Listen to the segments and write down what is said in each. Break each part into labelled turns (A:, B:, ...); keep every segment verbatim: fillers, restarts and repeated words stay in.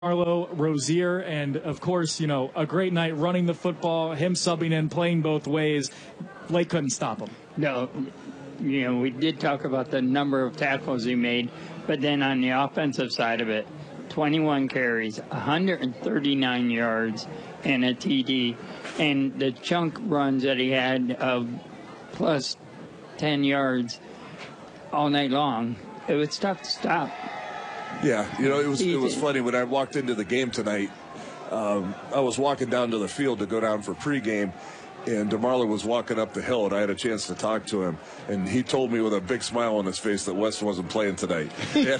A: Arlo Rozier, and of course, you know, a great night running the football, him subbing in, playing both ways. Lake couldn't stop him.
B: No, you know, we did talk about the number of tackles he made, but then on the offensive side of it, twenty-one carries, one hundred thirty-nine yards, and a T D. And the chunk runs that he had of plus ten yards all night long, it was tough to stop.
C: Yeah, you know, it was it was funny when I walked into the game tonight. Um, I was walking down to the field to go down for pregame, and DeMarlo was walking up the hill, and I had a chance to talk to him. And he told me with a big smile on his face that Wes wasn't playing tonight.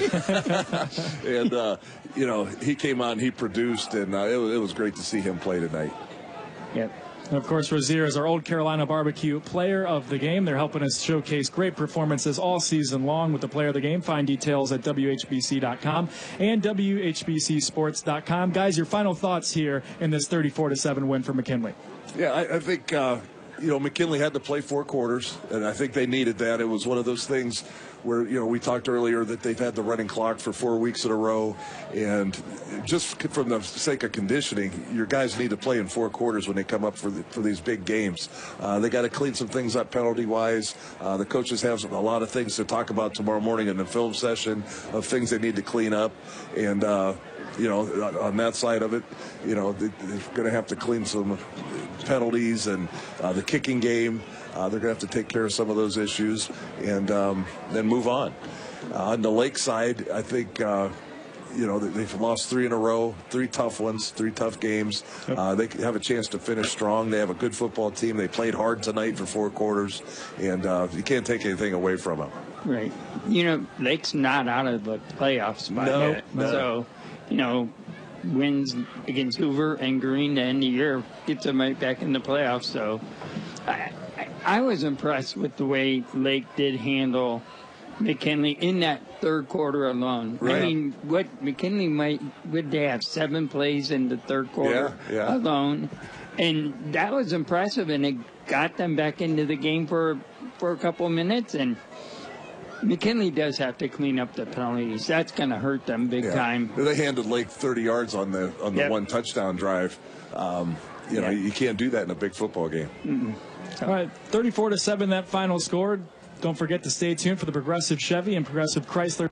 C: and, and uh, you know, he came out and he produced, and uh, it, was, it was great to see him play tonight.
B: Yep.
A: And of course, Rozier is our Old Carolina Barbecue Player of the Game. They're helping us showcase great performances all season long with the Player of the Game. Find details at W H B C dot com and W H B C sports dot com. Guys, your final thoughts here in this thirty-four to seven win for McKinley.
C: Yeah, I, I think, uh, you know, McKinley had to play four quarters, and I think they needed that. It was one of those things where, you know, we talked earlier that they've had the running clock for four weeks in a row, and just from the sake of conditioning, your guys need to play in four quarters when they come up for the, for these big games. Uh, they got to clean some things up penalty-wise. Uh, the coaches have some, a lot of things to talk about tomorrow morning in the film session of things they need to clean up, and uh, you know, on that side of it, you know, they're going to have to clean some penalties and uh, the kicking game. Uh, they're going to have to take care of some of those issues and um, then move on. Uh, on the Lake side, I think, uh, you know, they've lost three in a row, three tough ones, three tough games. Uh, they have a chance to finish strong. They have a good football team. They played hard tonight for four quarters, and uh, you can't take anything away from them.
B: Right. You know, Lake's not out of the playoffs spot
C: no,
B: yet.
C: No.
B: So, you know, wins against Hoover and Green to end the year gets them right back in the playoffs. So I, I, I was impressed with the way Lake did handle McKinley in that third quarter alone.
C: Right.
B: I mean, what McKinley might, would they have seven plays in the third quarter
C: yeah, yeah.
B: alone? And that was impressive, and it got them back into the game for for a couple of minutes. And McKinley does have to clean up the penalties. That's going to hurt them big
C: yeah.
B: time.
C: They handed Lake thirty yards on the on the
B: yep.
C: one touchdown drive. Um, you know,
B: yep.
C: you can't do that in a big football game.
B: Mm-mm. So.
A: All right, thirty-four to seven, that final score. Don't forget to stay tuned for the Progressive Chevy and Progressive Chrysler.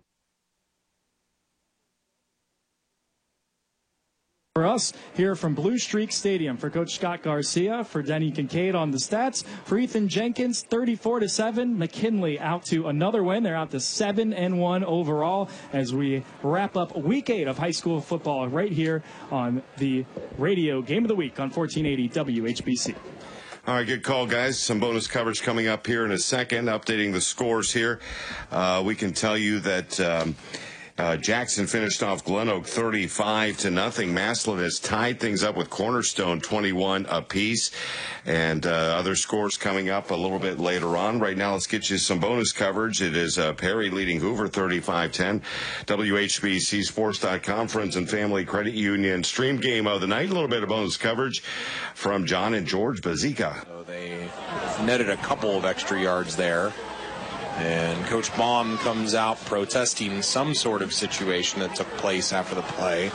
A: For us, here from Blue Streak Stadium, for Coach Scott Garcia, for Denny Kincaid on the stats, for Ethan Jenkins, thirty-four to seven, McKinley out to another win. They're out to seven and one overall as we wrap up week eight of high school football right here on the radio Game of the Week on fourteen eighty W H B C.
D: All right, good call, guys. Some bonus coverage coming up here in a second, updating the scores here. Uh, we can tell you that um, uh, Jackson finished off Glen Oak thirty-five to nothing. Maslin has tied things up with Cornerstone twenty-one apiece. And uh, other scores coming up a little bit later on. Right now, let's get you some bonus coverage. It is uh, Perry leading Hoover thirty-five ten. W H B C sports dot com, Friends and Family Credit Union stream game of the night. A little bit of bonus coverage from John and George Bazika.
E: So they netted a couple of extra yards there. And Coach Baum comes out protesting some sort of situation that took place after the play.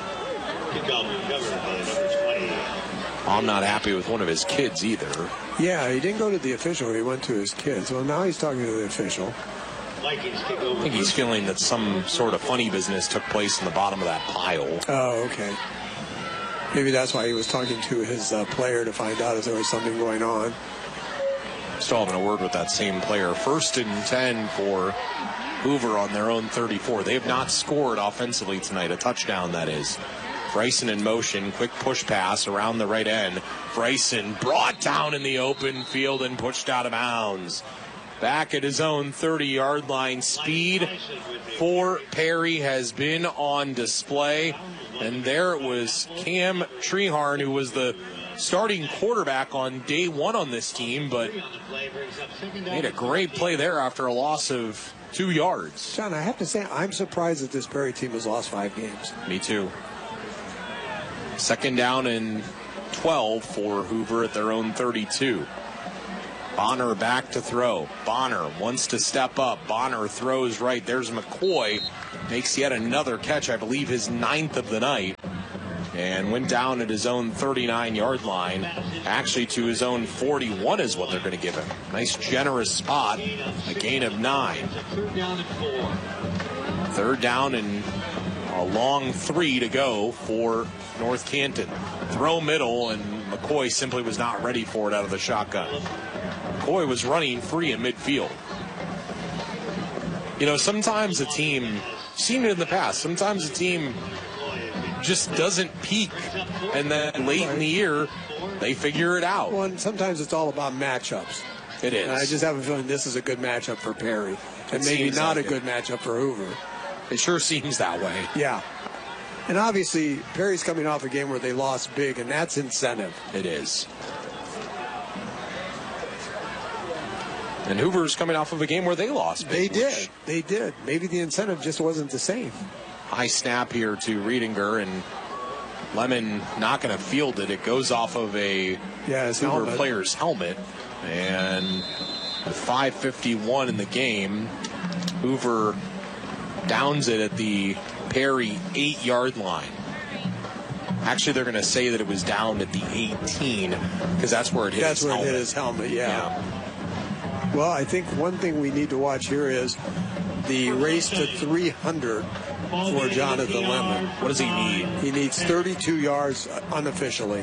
E: I'm not happy with one of his kids either.
F: Yeah, he didn't go to the official. He went to his kids. Well, now he's talking to the official.
E: I think he's feeling that some sort of funny business took place in the bottom of that pile.
F: Oh, okay. Maybe that's why he was talking to his uh, player to find out if there was something going on.
E: Still having a word with that same player. First and ten for Hoover on their own thirty-four. They have not scored offensively tonight. A touchdown, that is. Bryson in motion. Quick push pass around the right end. Bryson brought down in the open field and pushed out of bounds. Back at his own thirty-yard line. Speed for Perry has been on display. And there it was Cam Treharn, who was the starting quarterback on day one on this team, but made a great play there after a loss of two yards.
F: John, I have to say, I'm surprised that this Perry team has lost five games.
E: Me too. Second down and twelve for Hoover at their own thirty-two. Bonner back to throw. Bonner wants to step up. Bonner throws right. There's McCoy makes yet another catch, I believe his ninth of the night, and went down at his own thirty-nine-yard line. Actually, to his own forty-one is what they're going to give him. Nice, generous spot. A gain of nine. Third down and a long three to go for North Canton. Throw middle, and McCoy simply was not ready for it out of the shotgun. McCoy was running free in midfield. You know, sometimes a team, seen it in the past, sometimes a team just doesn't peak, and then late in the year, they figure it out.
F: Well, and sometimes it's all about matchups.
E: It is.
F: And I just have a feeling this is a good matchup for Perry, and
E: It
F: maybe
E: seems
F: not
E: like
F: a good
E: it.
F: matchup for Hoover.
E: It sure seems that way.
F: Yeah. And obviously, Perry's coming off a game where they lost big, and that's incentive.
E: It is. And Hoover's coming off of a game where they lost
F: They
E: big.
F: did. They did. Maybe the incentive just wasn't the same.
E: High snap here to Riedinger, and Lemon not going to field it. It goes off of a
F: Yeah, his
E: Hoover
F: helmet.
E: player's helmet. And with five fifty-one in the game, Hoover downs it at the Perry eight-yard line. Actually, they're going to say that it was downed at the eighteen because that's where it hit
F: That's
E: his
F: where
E: helmet.
F: it hit his helmet, yeah.
E: Yeah.
F: Well, I think one thing we need to watch here is the race to three hundred for Jonathan Lemon.
E: What does he need?
F: He needs thirty-two yards unofficially.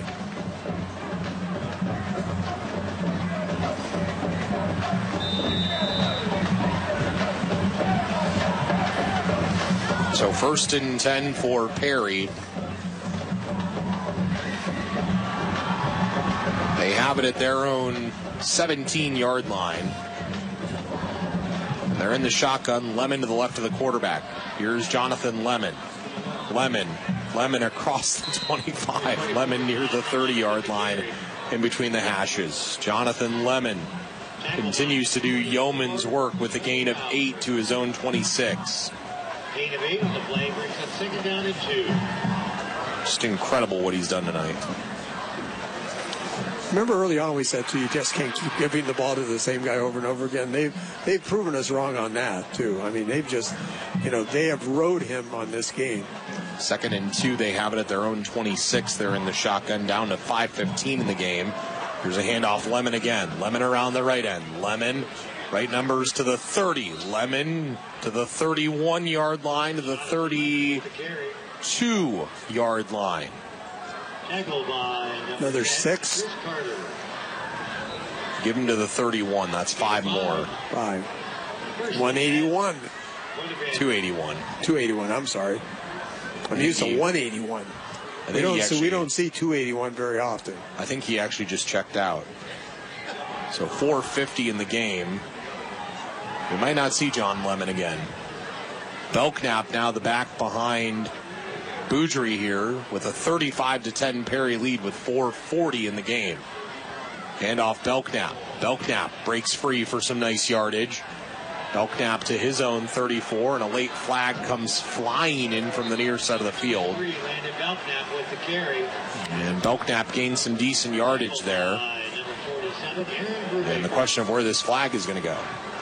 E: So first and ten for Perry. They have it at their own seventeen-yard line. They're in the shotgun. Lemon to the left of the quarterback. Here's Jonathan Lemon. Lemon. Lemon across the twenty-five. Lemon near the thirty-yard line in between the hashes. Jonathan Lemon continues to do yeoman's work with a gain of eight to his own twenty-six.
G: Gain of eight on the play brings up second down and two.
E: Just incredible what he's done tonight.
F: Remember early on we said, too, you just can't keep giving the ball to the same guy over and over again. They've, they've proven us wrong on that, too. I mean, they've just, you know, they have rode him on this game.
E: Second and two, they have it at their own twenty-six. They're in the shotgun, down to five fifteen in the game. Here's a handoff, Lemon again. Lemon around the right end. Lemon, right numbers to the thirty. Lemon to the thirty-one-yard line, to the thirty-two-yard line.
G: Tackled by number
F: Another
G: ten,
F: six.
G: Chris Carter.
E: Give him to the thirty-one. That's five more.
F: Five. one eighty-one.
E: two eighty-one.
F: two eighty-one, I'm sorry. I'm used to one eighty-one.
E: I
F: We
E: think,
F: don't,
E: he
F: see,
E: actually,
F: we don't see two eighty-one very often.
E: I think he actually just checked out. So four fifty in the game. We might not see John Lemon again. Belknap now the back behind Boudry here with a thirty-five to ten Perry lead with four forty in the game. Hand off Belknap. Belknap breaks free for some nice yardage. Belknap to his own thirty-four, and a late flag comes flying in from the near side of the field.
G: Three, Landon Belknap with the carry.
E: And Belknap gained some decent yardage there.
G: By number forty-seven, Aaron Brubaker.
E: And the question of where this flag is going to go.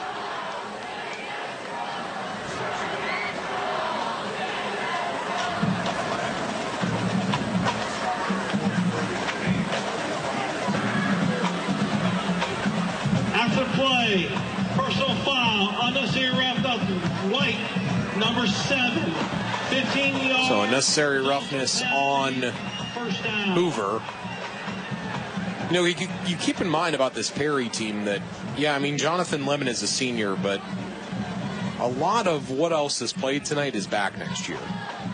G: After play, personal foul, unnecessary roughness, White, number seven, fifteen yards.
E: So unnecessary roughness on
G: First down.
E: Hoover. You know, you, you keep in mind about this Perry team that, yeah, I mean, Jonathan Lemon is a senior, but a lot of what else is played tonight is back next year.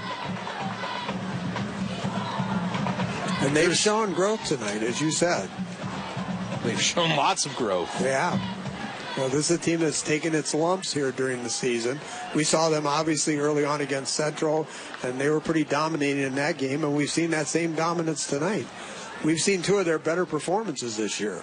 F: And they've shown growth tonight, as you said.
E: They've shown lots of growth.
F: Yeah. Well, this is a team that's taken its lumps here during the season. We saw them obviously early on against Central, and they were pretty dominating in that game, and we've seen that same dominance tonight. We've seen two of their better performances this year.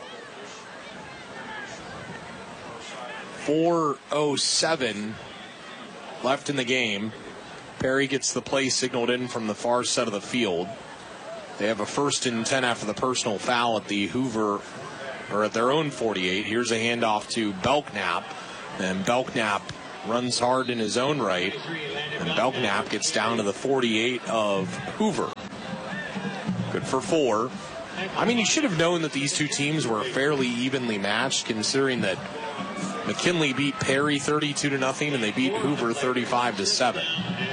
E: four oh seven left in the game. Perry gets the play signaled in from the far side of the field. They have a first and ten after the personal foul at the Hoover, or at their own forty-eight. Here's a handoff to Belknap. And Belknap runs hard in his own right, and Belknap gets down to the forty-eight of Hoover. Good for four. I mean, you should have known that these two teams were fairly evenly matched, considering that McKinley beat Perry thirty-two to nothing, and they beat Hoover thirty-five to seven.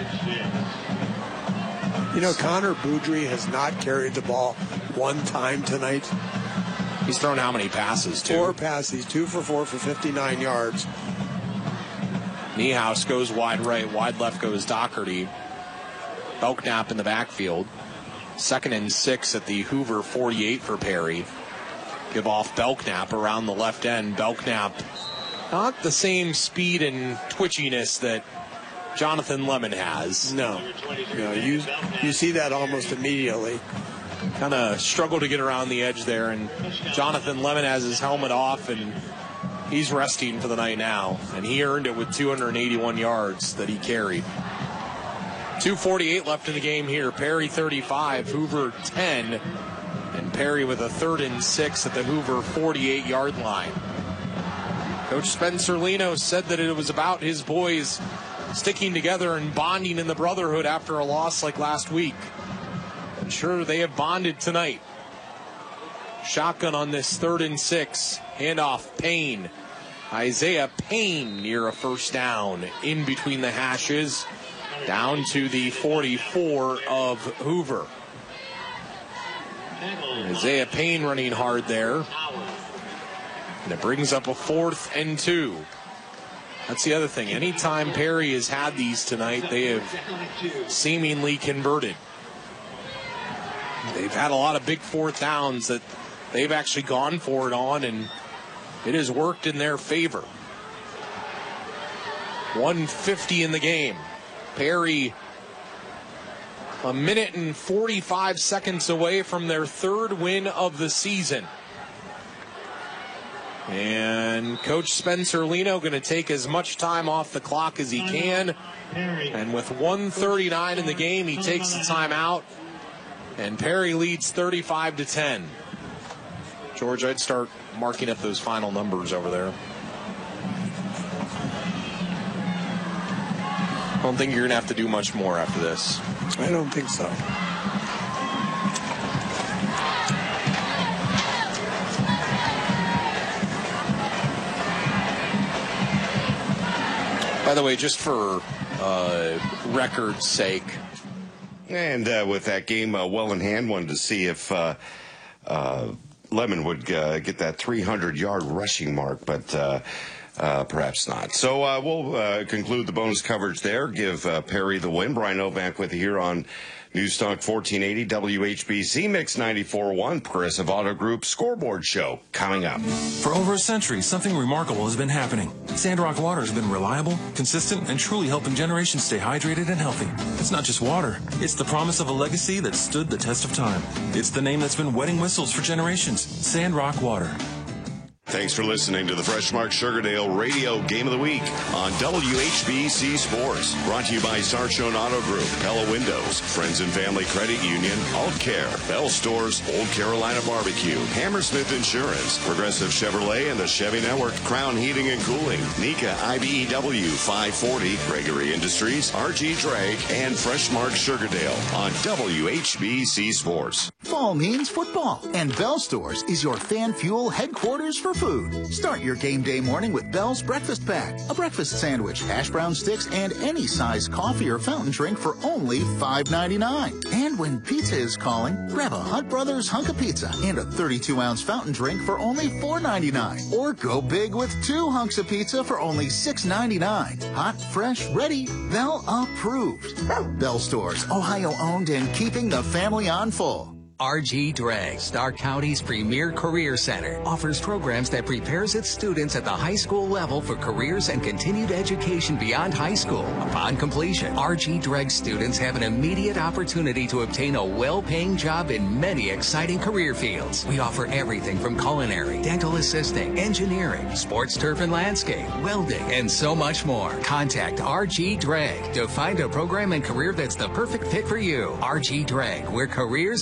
F: You know, Connor Boudry has not carried the ball one time tonight.
E: He's thrown how many passes, too?
F: Four passes, two for four for fifty-nine yards.
E: Niehaus goes wide right, wide left goes Doherty. Belknap in the backfield. Second and six at the Hoover forty-eight for Perry. Give off Belknap around the left end. Belknap, not the same speed and twitchiness that Jonathan Lemon has.
F: No. no you, you see that almost immediately.
E: Kind of struggle to get around the edge there, and Jonathan Lemon has his helmet off, and he's resting for the night now, and he earned it with two hundred eighty-one yards that he carried. two forty-eight left in the game here. Perry thirty-five, Hoover ten, and Perry with a third and six at the Hoover forty-eight yard line. Coach Spencer Leno said that it was about his boys sticking together and bonding in the brotherhood after a loss like last week. And sure, they have bonded tonight. Shotgun on this third and six. Handoff, Payne. Isaiah Payne near a first down in between the hashes. Down to the forty-four of Hoover. Isaiah Payne running hard there. And it brings up a fourth and two. That's the other thing. Anytime Perry has had these tonight, they have seemingly converted. They've had a lot of big fourth downs that they've actually gone for it on, and it has worked in their favor. one fifty in the game. Perry a minute and forty-five seconds away from their third win of the season. And Coach Spencer Leno going to take as much time off the clock as he can. And with one thirty-nine in the game, he takes the timeout. And Perry leads thirty-five to ten. George, I'd start marking up those final numbers over there. I don't think you're going to have to do much more after this.
F: I don't think so.
E: By the way, just for uh, record's sake.
D: And uh, with that game uh, well in hand, wanted to see if uh, uh, Lemon would uh, get that three hundred yard rushing mark, but uh, uh, perhaps not. So uh, we'll uh, conclude the bonus coverage there, give uh, Perry the win. Brian Novak with you here on News Talk fourteen eighty W H B C Mix ninety-four point one Progressive Auto Group Scoreboard Show coming up.
H: For over a century, something remarkable has been happening. Sandrock Water has been reliable, consistent, and truly helping generations stay hydrated and healthy. It's not just water. It's the promise of a legacy that stood the test of time. It's the name that's been wetting whistles for generations. Sandrock Water.
D: Thanks for listening to the Freshmark Sugardale Radio Game of the Week on W H B C Sports. Brought to you by Sarchone Auto Group, Pella Windows, Friends and Family Credit Union, Alt Care, Bell Stores, Old Carolina Barbecue, Hammersmith Insurance, Progressive Chevrolet and the Chevy Network, Crown Heating and Cooling, Nika I B E W five forty, Gregory Industries, R G Drag, and Freshmark Sugardale on W H B C Sports.
I: Fall means football, and Bell Stores is your fan fuel headquarters for food. Start your game day morning with Bell's Breakfast Pack. A breakfast sandwich, hash brown sticks, and any size coffee or fountain drink for only five ninety-nine. And when pizza is calling, grab a Hunt Brothers hunk of pizza and a thirty-two ounce fountain drink for only four ninety-nine. Or go big with two hunks of pizza for only six ninety-nine. Hot, fresh, ready, Bell approved. Bell Stores, Ohio owned and keeping the family on full.
J: R G Drag, Stark County's premier career center, offers programs that prepares its students at the high school level for careers and continued education beyond high school. Upon completion, R G Drag students have an immediate opportunity to obtain a well-paying job in many exciting career fields. We offer everything from culinary, dental assisting, engineering, sports turf and landscape, welding, and so much more. Contact R G Drag to find a program and career that's the perfect fit for you. R G Drag, where careers begin.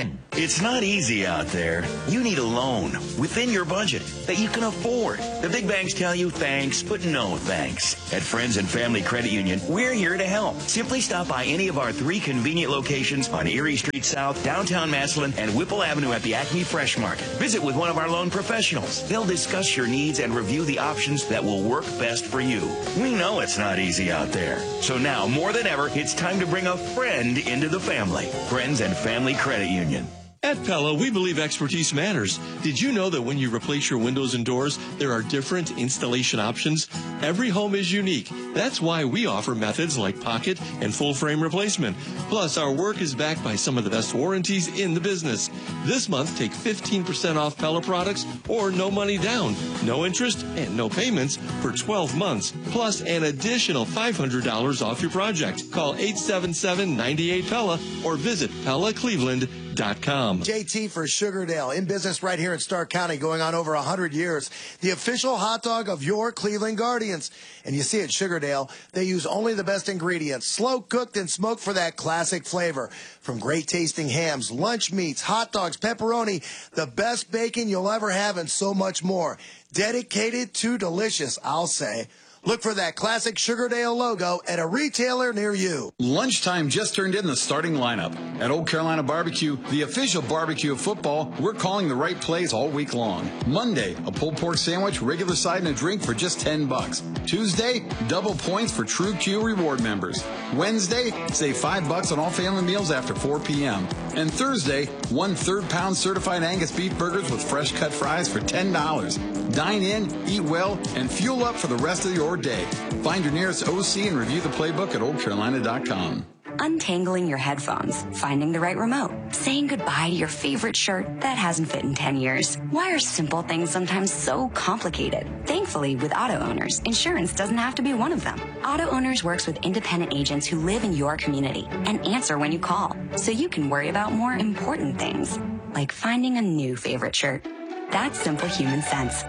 K: in. It's not easy out there. You need a loan within your budget that you can afford. The big banks tell you thanks, but no thanks. At Friends and Family Credit Union, we're here to help. Simply stop by any of our three convenient locations on Erie Street South, downtown Massillon, and Whipple Avenue at the Acme Fresh Market. Visit with one of our loan professionals. They'll discuss your needs and review the options that will work best for you. We know it's not easy out there. So now, more than ever, it's time to bring a friend into the family. Friends and Family Credit Union.
L: At Pella, we believe expertise matters. Did you know that when you replace your windows and doors, there are different installation options? Every home is unique. That's why we offer methods like pocket and full frame replacement. Plus, our work is backed by some of the best warranties in the business. This month, take fifteen percent off Pella products or no money down, no interest, and no payments for twelve months, plus an additional five hundred dollars off your project. Call eight seven seven, nine eight, Pella or visit Pella Cleveland dot com.
M: J T for Sugardale, in business right here in Stark County, going on over one hundred years. The official hot dog of your Cleveland Guardians. And you see at Sugardale, they use only the best ingredients, slow cooked and smoked for that classic flavor. From great tasting hams, lunch meats, hot dogs, pepperoni, the best bacon you'll ever have, and so much more. Dedicated to delicious, I'll say. Look for that classic Sugardale logo at a retailer near you.
N: Lunchtime just turned in the starting lineup. At Old Carolina Barbecue, the official barbecue of football, we're calling the right plays all week long. Monday, a pulled pork sandwich, regular side, and a drink for just ten bucks. Tuesday, double points for True Q reward members. Wednesday, save five bucks on all family meals after four p.m. And Thursday, one third pound certified Angus beef burgers with fresh cut fries for ten dollars. Dine in, eat well, and fuel up for the rest of your day. Find your nearest O C and review the playbook at old carolina dot com.
O: Untangling your headphones, finding the right remote, saying goodbye to your favorite shirt that hasn't fit in ten years. Why are simple things sometimes so complicated? Thankfully, with Auto Owners, insurance doesn't have to be one of them. Auto Owners works with independent agents who live in your community and answer when you call, so you can worry about more important things, like finding a new favorite shirt. That's simple human sense.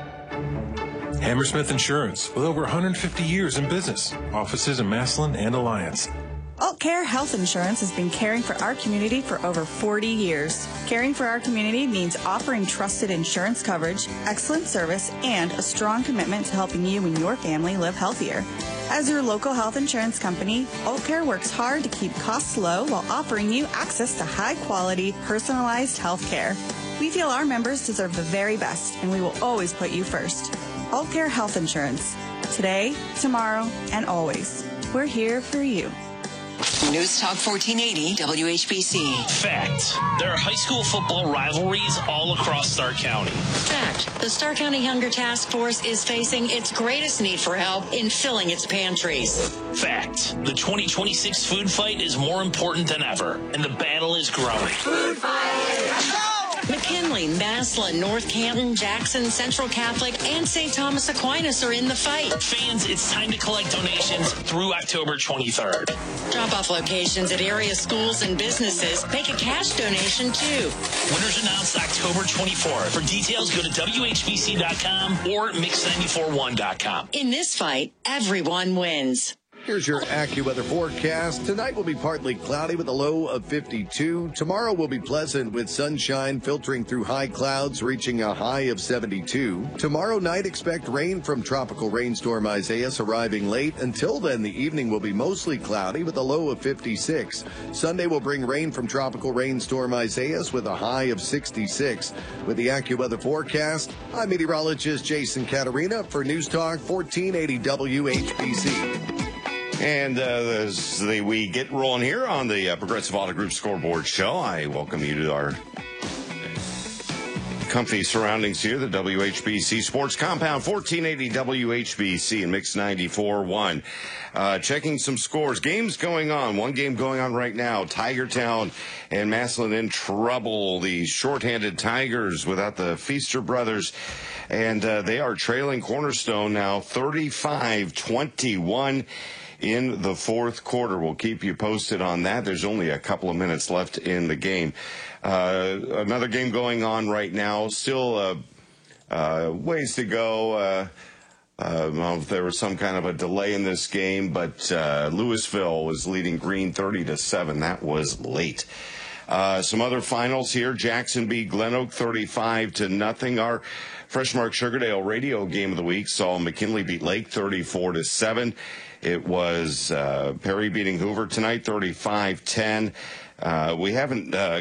H: Hammersmith Insurance, with over one hundred fifty years in business. Offices in Massillon and Alliance.
P: Alt Care Health Insurance has been caring for our community for over forty years. Caring for our community means offering trusted insurance coverage, excellent service, and a strong commitment to helping you and your family live healthier. As your local health insurance company, Alt Care works hard to keep costs low while offering you access to high-quality, personalized health care. We feel our members deserve the very best, and we will always put you first. Alt Care Health Insurance. Today, tomorrow, and always. We're here for you.
Q: News Talk fourteen eighty W H B C.
R: Fact. There are high school football rivalries all across Stark County.
Q: Fact. The Stark County Hunger Task Force is facing its greatest need for help in filling its pantries.
R: Fact. The twenty twenty-six food fight is more important than ever, and the battle is growing.
Q: Food fight! McKinley, Massillon, North Canton, Jackson, Central Catholic, and Saint Thomas Aquinas are in the fight.
R: Fans, it's time to collect donations through October twenty-third.
Q: Drop-off locations at area schools and businesses. Make a cash donation, too.
R: Winners announced October twenty-fourth. For details, go to W H B C dot com or mix nine four one dot com.
Q: In this fight, everyone wins.
S: Here's your AccuWeather forecast. Tonight will be partly cloudy with a low of fifty-two. Tomorrow will be pleasant with sunshine filtering through high clouds, reaching a high of seventy-two. Tomorrow night, expect rain from tropical rainstorm Isaias arriving late. Until then, the evening will be mostly cloudy with a low of fifty-six. Sunday will bring rain from tropical rainstorm Isaias with a high of sixty-six. With the AccuWeather forecast, I'm meteorologist Jason Caterina for News Talk fourteen eighty W H B C.
D: And uh, as the, we get rolling here on the uh, Progressive Auto Group Scoreboard Show, I welcome you to our comfy surroundings here, the W H B C Sports Compound, fourteen eighty W H B C and Mix ninety-four point one. Uh, checking some scores. Games going on. One game going on right now. Tigertown and Massillon in trouble. The shorthanded Tigers without the Feaster brothers. And uh, they are trailing Cornerstone now thirty-five twenty-one. In the fourth quarter. We'll keep you posted on that. There's only a couple of minutes left in the game. Uh, another game going on right now. Still uh, uh, ways to go. Uh, uh, well, there was some kind of a delay in this game, but uh, Louisville was leading Green thirty to seven. That was late. Uh, some other finals here. Jackson beat Glen Oak thirty-five to nothing. Our Freshmark Sugardale radio game of the week saw McKinley beat Lake thirty-four to seven. It was uh, Perry beating Hoover tonight thirty-five ten. Uh, we haven't uh,